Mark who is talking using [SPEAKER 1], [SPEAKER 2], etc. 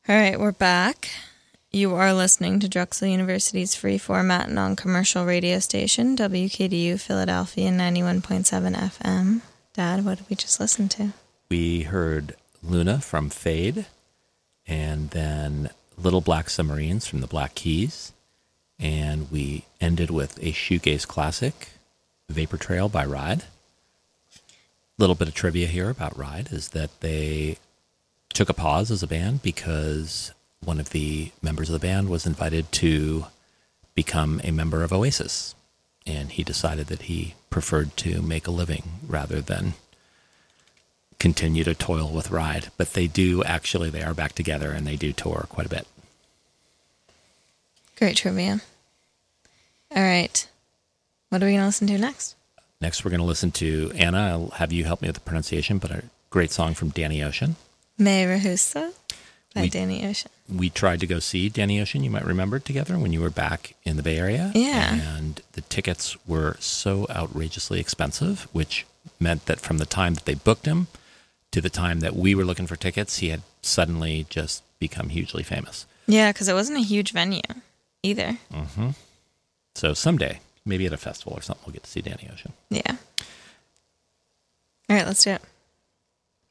[SPEAKER 1] All right, we're back. You are listening to Drexel University's free format non-commercial radio station, WKDU Philadelphia 91.7 FM. Dad, what did we just listen to?
[SPEAKER 2] We heard Luna from Fade, and then Little Black Submarines from the Black Keys, and we ended with a shoegaze classic, Vapor Trail by Ride. Little bit of trivia here about Ride is that they took a pause as a band because one of the members of the band was invited to become a member of Oasis, and he decided that he preferred to make a living rather than continue to toil with Ride. But they are back together, and they do tour quite a bit.
[SPEAKER 1] Great trivia. All right. What are we going to listen to next?
[SPEAKER 2] Next, we're going to listen to Anna. I'll have you help me with the pronunciation, but a great song from Danny Ocean.
[SPEAKER 1] Me Rahusa by Danny Ocean.
[SPEAKER 2] We tried to go see Danny Ocean, you might remember, together when you were back in the Bay Area.
[SPEAKER 1] Yeah.
[SPEAKER 2] And the tickets were so outrageously expensive, which meant that from the time that they booked him to the time that we were looking for tickets, he had suddenly just become hugely famous.
[SPEAKER 1] Yeah, because it wasn't a huge venue either.
[SPEAKER 2] Mm-hmm. So someday, maybe at a festival or something, we'll get to see Danny Ocean.
[SPEAKER 1] Yeah. All right, let's do it.